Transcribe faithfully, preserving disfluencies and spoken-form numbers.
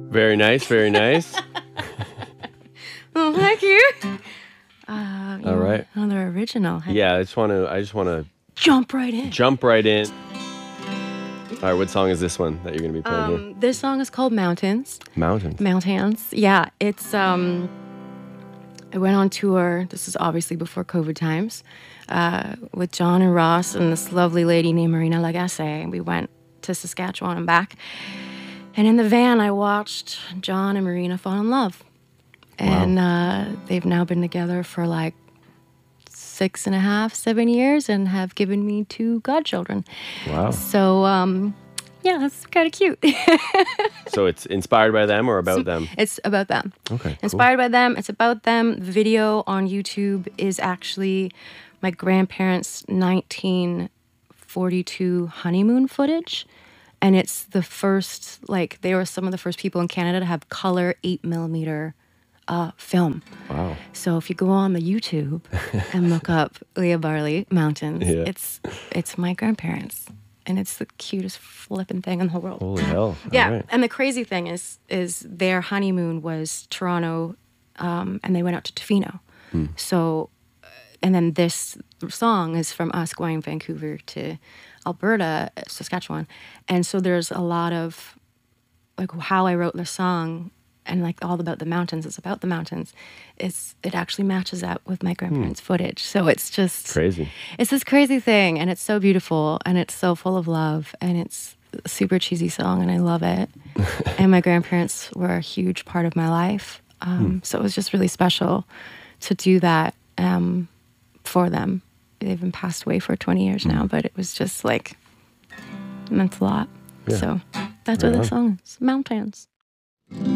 Very nice, very nice. Oh, thank you. Uh, you All right. Another original. Hey? Yeah, I just want to. I just want to Jump right in. jump right in. All right, what song is this one that you're gonna be playing Um, here? this song is called Mountains. Mountains. Mountains. Yeah, it's um. I went on tour. This is obviously before COVID times, uh, with John and Ross and this lovely lady named Marina Lagasse. We went to Saskatchewan and back. And in the van, I watched John and Marina fall in love. And Wow. uh, they've now been together for like six and a half, seven years and have given me two godchildren. Wow. So, um, yeah, that's kind of cute. So it's inspired by them or about them? It's about them. Okay. Cool. Inspired by them. It's about them. The video on YouTube is actually my grandparents' nineteen forty-two honeymoon footage. And it's the first, like, they were some of the first people in Canada to have color eight millimeter uh, film. Wow. So if you go on the YouTube and look up Leah Barley Mountains, Yeah. it's it's my grandparents. And it's the cutest flipping thing in the world. Holy hell. Yeah, All right. and the crazy thing is, is their honeymoon was Toronto, um, and they went out to Tofino. Hmm. So, uh, and then this song is from us going Vancouver to Alberta, Saskatchewan, and so there's a lot of like how I wrote the song and like all about the mountains. It's about the mountains. It's it actually matches up with my grandparents' footage. So it's just Crazy. It's this crazy thing, and it's so beautiful, and it's so full of love, and it's a super cheesy song, and I love it. And my grandparents were a huge part of my life, um, so it was just really special to do that um, for them. They've been passed away for twenty years now, but it was just like it meant a lot. Yeah. So that's Right what the on. song is. Mountains.